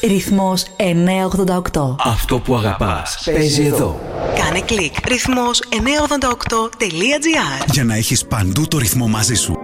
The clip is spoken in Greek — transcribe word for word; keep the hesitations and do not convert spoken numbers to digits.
Ρυθμός εννιακόσια ογδόντα οκτώ. Αυτό που αγαπάς παίζει εδώ. Κάνε κλικ ρυθμός εννιακόσια ογδόντα οκτώ τελεία τζι άρ για να έχεις παντού το ρυθμό μαζί σου.